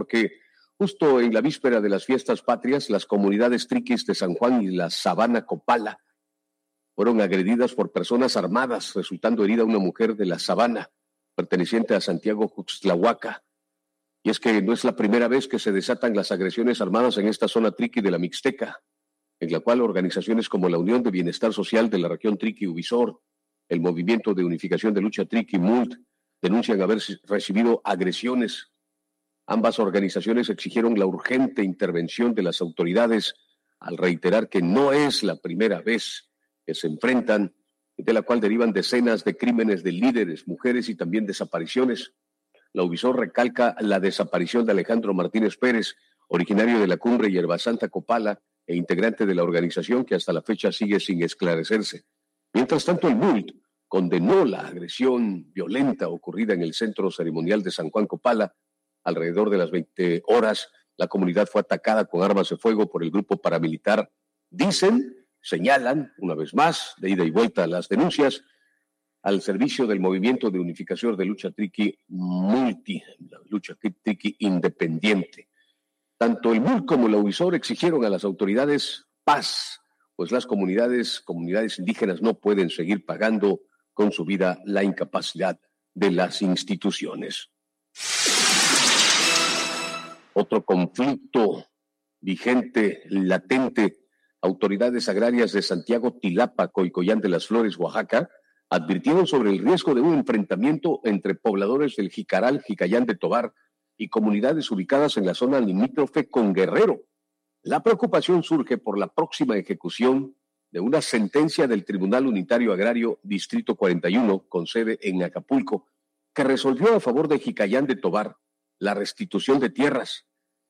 porque justo en la víspera de las fiestas patrias, las comunidades triquis de San Juan y la Sabana Copala fueron agredidas por personas armadas, resultando herida una mujer de la Sabana, perteneciente a Santiago Juxtlahuaca. Y es que no es la primera vez que se desatan las agresiones armadas en esta zona triqui de la Mixteca, en la cual organizaciones como la Unión de Bienestar Social de la región Triqui-Ubisor, el Movimiento de Unificación de Lucha Triqui-MULT, denuncian haber recibido agresiones. Ambas organizaciones exigieron la urgente intervención de las autoridades al reiterar que no es la primera vez que se enfrentan, de la cual derivan decenas de crímenes de líderes, mujeres y también desapariciones. La Ubisor recalca la desaparición de Alejandro Martínez Pérez, originario de la Cumbre Hierbasanta Copala e integrante de la organización, que hasta la fecha sigue sin esclarecerse. Mientras tanto, el MULT condenó la agresión violenta ocurrida en el centro ceremonial de San Juan Copala. Alrededor de las 20 horas, la comunidad fue atacada con armas de fuego por el grupo paramilitar. Señalan, una vez más, de ida y vuelta a las denuncias, al servicio del Movimiento de Unificación de Lucha Triqui Multi, la Lucha Triqui Independiente. Tanto el MULT como la Ubisor exigieron a las autoridades paz, pues las comunidades indígenas no pueden seguir pagando con su vida la incapacidad de las instituciones. Otro conflicto vigente, latente. Autoridades agrarias de Santiago Tilapa, Coicoyán de las Flores, Oaxaca, advirtieron sobre el riesgo de un enfrentamiento entre pobladores del Jicaral, Jicayán de Tovar y comunidades ubicadas en la zona limítrofe con Guerrero. La preocupación surge por la próxima ejecución de una sentencia del Tribunal Unitario Agrario Distrito 41, con sede en Acapulco, que resolvió a favor de Jicayán de Tovar la restitución de tierras.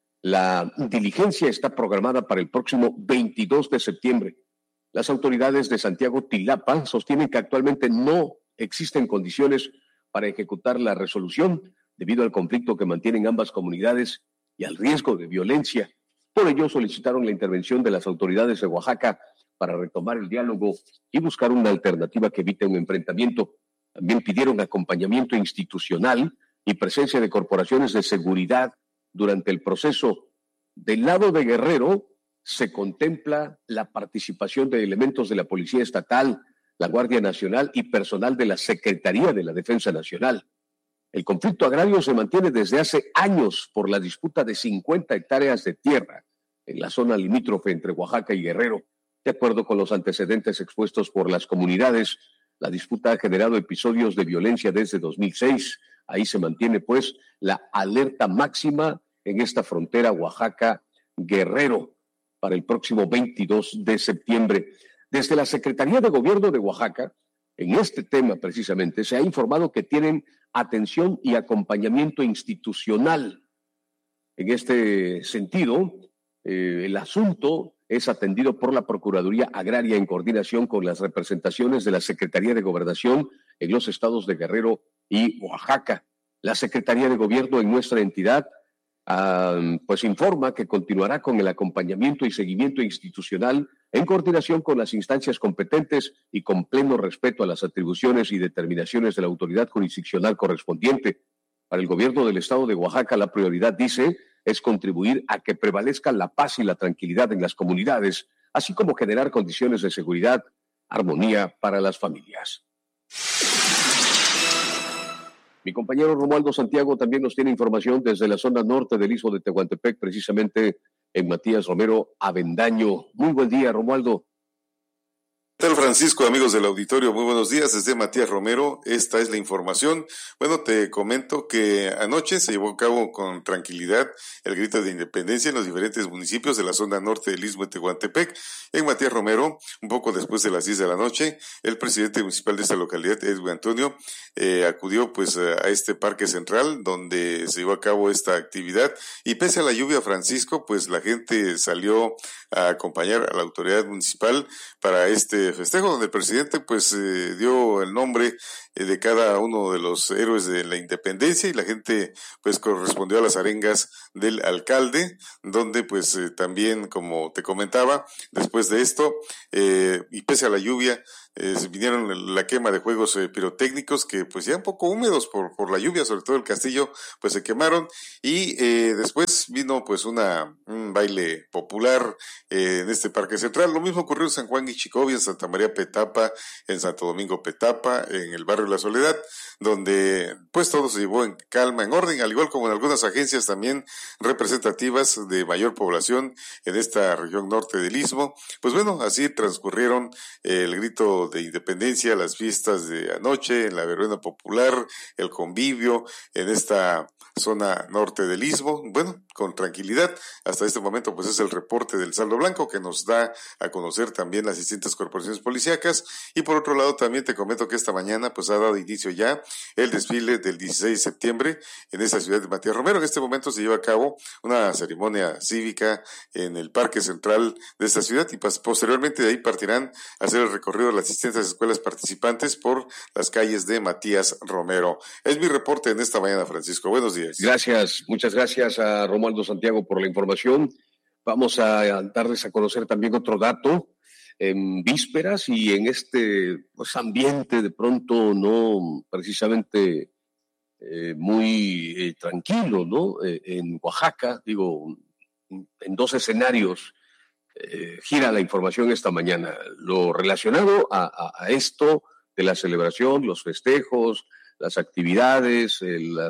La diligencia está programada para el próximo 22 de septiembre. Las autoridades de Santiago Tilapa sostienen que actualmente no existen condiciones para ejecutar la resolución debido al conflicto que mantienen ambas comunidades y al riesgo de violencia. Por ello solicitaron la intervención de las autoridades de Oaxaca para retomar el diálogo y buscar una alternativa que evite un enfrentamiento. También pidieron acompañamiento institucional y presencia de corporaciones de seguridad durante el proceso. Del lado de Guerrero se contempla la participación de elementos de la Policía Estatal, la Guardia Nacional y personal de la Secretaría de la Defensa Nacional. El conflicto agrario se mantiene desde hace años por la disputa de 50 hectáreas de tierra en la zona limítrofe entre Oaxaca y Guerrero. De acuerdo con los antecedentes expuestos por las comunidades, la disputa ha generado episodios de violencia desde 2006. Ahí se mantiene, pues, la alerta máxima en esta frontera Oaxaca-Guerrero para el próximo 22 de septiembre. Desde la Secretaría de Gobierno de Oaxaca, en este tema precisamente, se ha informado que tienen atención y acompañamiento institucional. En este sentido, el asunto es atendido por la Procuraduría Agraria en coordinación con las representaciones de la Secretaría de Gobernación en los estados de Guerrero y Oaxaca. La Secretaría de Gobierno en nuestra entidad pues informa que continuará con el acompañamiento y seguimiento institucional en coordinación con las instancias competentes y con pleno respeto a las atribuciones y determinaciones de la autoridad jurisdiccional correspondiente. Para el gobierno del estado de Oaxaca, la prioridad, dice, es contribuir a que prevalezca la paz y la tranquilidad en las comunidades, así como generar condiciones de seguridad, armonía para las familias. Mi compañero Romualdo Santiago también nos tiene información desde la zona norte del Istmo de Tehuantepec, precisamente en Matías Romero Avendaño. Muy buen día, Romualdo. ¿Qué tal, Francisco, amigos del auditorio? Muy buenos días, desde Matías Romero, esta es la información. Bueno, te comento que anoche se llevó a cabo con tranquilidad el grito de independencia en los diferentes municipios de la zona norte del Istmo de Tehuantepec. En Matías Romero, un poco después de las 10 de la noche, el presidente municipal de esta localidad, Edwin Antonio, acudió pues a este parque central donde se llevó a cabo esta actividad, y pese a la lluvia, Francisco, pues la gente salió a acompañar a la autoridad municipal para este festejo, donde el presidente pues dio el nombre de cada uno de los héroes de la independencia, y la gente pues correspondió a las arengas del alcalde, donde pues también, como te comentaba, después de esto y pese a la lluvia, vinieron la quema de juegos pirotécnicos que pues ya un poco húmedos por la lluvia, sobre todo el castillo pues se quemaron, y después vino pues un baile popular en este Parque Central. Lo mismo ocurrió en San Juan Ixchicovia, en Santa María Petapa, en Santo Domingo Petapa, en el barrio La Soledad, donde pues todo se llevó en calma, en orden, al igual como en algunas agencias también representativas de mayor población en esta región norte del Istmo. Pues bueno, así transcurrieron el grito de independencia, las fiestas de anoche, en la verbena popular, el convivio en esta zona norte del Istmo, bueno, con tranquilidad. Hasta este momento pues es el reporte del saldo blanco que nos da a conocer también las distintas corporaciones policíacas. Y por otro lado también te comento que esta mañana pues ha dado inicio ya el desfile del 16 de septiembre en esta ciudad de Matías Romero. En este momento se lleva a cabo una ceremonia cívica en el Parque Central de esta ciudad y posteriormente de ahí partirán a hacer el recorrido de las distintas escuelas participantes por las calles de Matías Romero. Es mi reporte en esta mañana, Francisco. Buenos días. Gracias, muchas gracias a Romualdo Santiago por la información. Vamos a darles a conocer también otro dato. En vísperas y en este pues, ambiente de pronto no precisamente muy tranquilo, ¿no? En Oaxaca, digo, en dos escenarios gira la información esta mañana. Lo relacionado a esto de la celebración, los festejos, las actividades,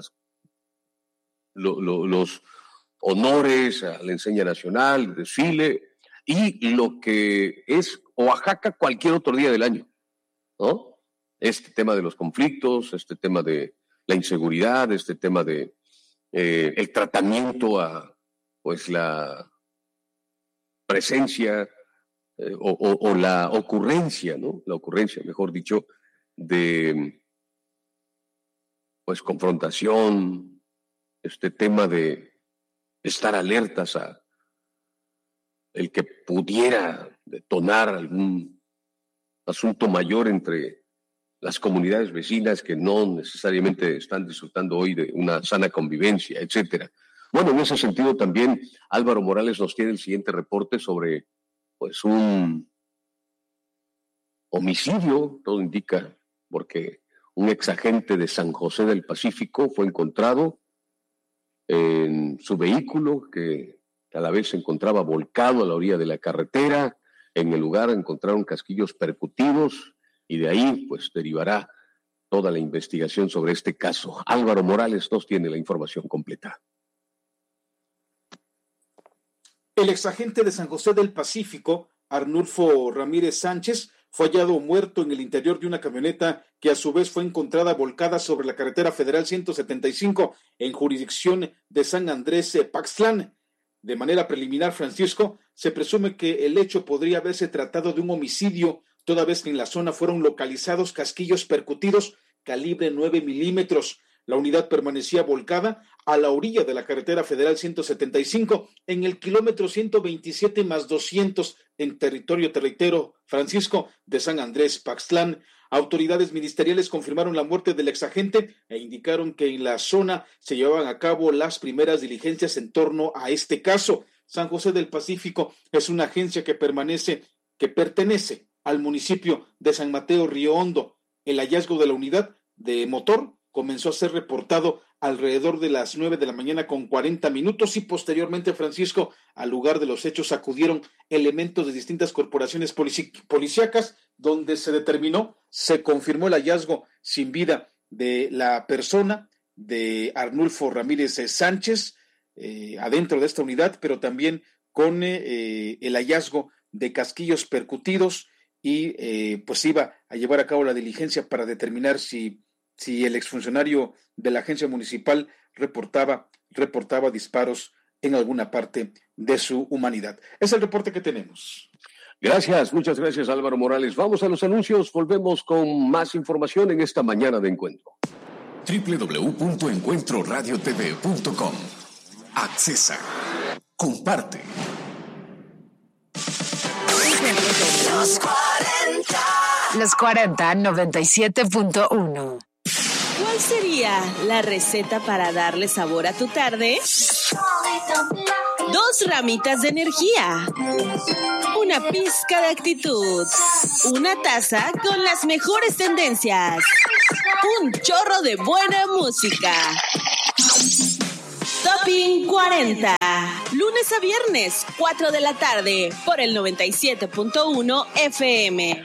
los honores a la enseña nacional, el desfile, y lo que es Oaxaca cualquier otro día del año, ¿no? Este tema de los conflictos, este tema de la inseguridad, este tema de el tratamiento a pues la presencia o la ocurrencia, ¿no? La ocurrencia, mejor dicho, de pues confrontación, este tema de estar alertas a el que pudiera detonar algún asunto mayor entre las comunidades vecinas que no necesariamente están disfrutando hoy de una sana convivencia, etcétera. Bueno, en ese sentido también Álvaro Morales nos tiene el siguiente reporte sobre pues un homicidio, todo indica, porque un exagente de San José del Pacífico fue encontrado en su vehículo que a la vez se encontraba volcado a la orilla de la carretera. En el lugar encontraron casquillos percutidos y de ahí pues derivará toda la investigación sobre este caso. Álvaro Morales nos tiene la información completa. El exagente de San José del Pacífico, Arnulfo Ramírez Sánchez, fue hallado muerto en el interior de una camioneta que a su vez fue encontrada volcada sobre la carretera federal 175 en jurisdicción de San Andrés Paxtlán. De manera preliminar, Francisco, se presume que el hecho podría haberse tratado de un homicidio, toda vez que en la zona fueron localizados casquillos percutidos calibre 9 milímetros. La unidad permanecía volcada a la orilla de la carretera federal 175 en el kilómetro 127 más 200 en territorio territero, Francisco, de San Andrés Paxtlán. Autoridades ministeriales confirmaron la muerte del exagente e indicaron que en la zona se llevaban a cabo las primeras diligencias en torno a este caso. San José del Pacífico es una agencia que pertenece al municipio de San Mateo Río Hondo. El hallazgo de la unidad de motor comenzó a ser reportado alrededor de las 9 de la mañana con 40 minutos y posteriormente, Francisco, al lugar de los hechos acudieron elementos de distintas corporaciones policíacas, donde se confirmó el hallazgo sin vida de la persona de Arnulfo Ramírez Sánchez adentro de esta unidad, pero también con el hallazgo de casquillos percutidos y pues iba a llevar a cabo la diligencia para determinar si el exfuncionario de la agencia municipal reportaba disparos en alguna parte de su humanidad. Es el reporte que tenemos. Gracias, muchas gracias Álvaro Morales. Vamos a los anuncios, volvemos con más información en esta mañana de encuentro. www.encuentroradiotv.com. Accesa. Comparte. Los 40 97.1. ¿Cuál sería la receta para darle sabor a tu tarde? 2 ramitas de energía, una pizca de actitud, una taza con las mejores tendencias, un chorro de buena música. Top Shopping 40. Lunes a viernes, 4 de la tarde, por el 97.1 FM.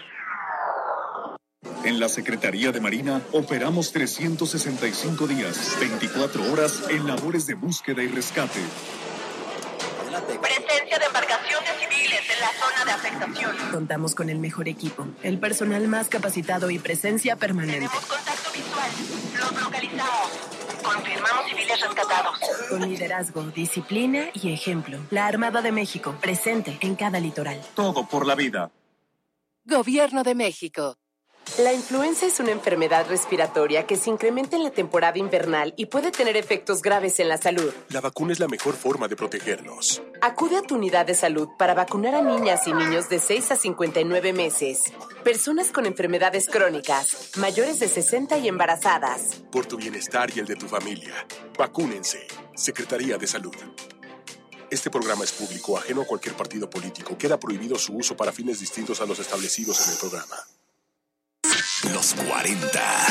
En la Secretaría de Marina operamos 365 días, 24 horas en labores de búsqueda y rescate. Presencia de embarcaciones civiles en la zona de afectación. Contamos con el mejor equipo, el personal más capacitado y presencia permanente. Tenemos contacto visual. Los localizamos. Confirmamos civiles rescatados. Con liderazgo, disciplina y ejemplo. La Armada de México, presente en cada litoral. Todo por la vida. Gobierno de México. La influenza es una enfermedad respiratoria que se incrementa en la temporada invernal y puede tener efectos graves en la salud. La vacuna es la mejor forma de protegernos. Acude a tu unidad de salud para vacunar a niñas y niños de 6 a 59 meses, personas con enfermedades crónicas, mayores de 60 y embarazadas. Por tu bienestar y el de tu familia, vacúnense. Secretaría de Salud. Este programa es público, ajeno a cualquier partido político. Queda prohibido su uso para fines distintos a los establecidos en el programa. Los 40.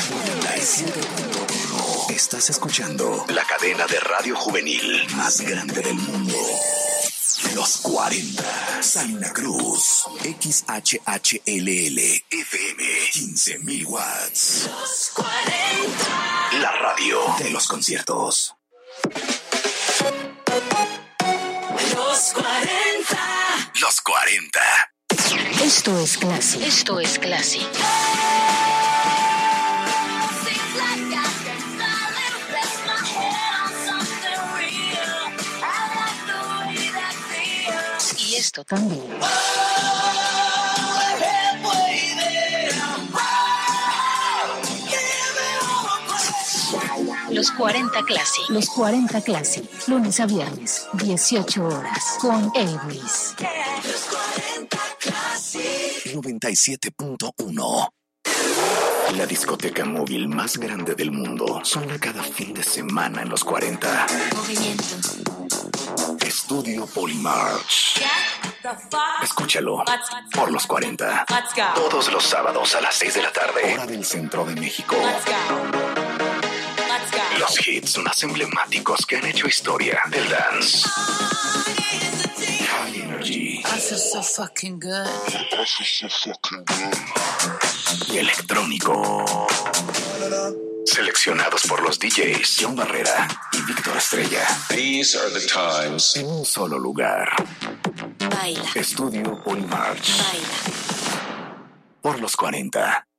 97.1. Estás escuchando la cadena de radio juvenil más grande del mundo. Los 40. Salina Cruz. XHHLL. FM. 15,000 watts. Los 40. La radio de los conciertos. Los 40. Los 40. Esto es Classic. Esto es Classic. Y esto también. Los 40 Classic. Los 40 Classic. Lunes a viernes, 18 horas. Con Aries. 97.1. La discoteca móvil más grande del mundo suena cada fin de semana en los 40. Movimiento. Estudio Polymarch. Escúchalo por los 40. Todos los sábados a las 6 de la tarde. Hora del centro de México. Los hits más emblemáticos que han hecho historia del dance. High Energy. I feel so fucking good. Y electrónico. Seleccionados por los DJs John Barrera y Víctor Estrella. These are the times. En un solo lugar. Baila. Estudio Polymarch. Baila. Por los 40.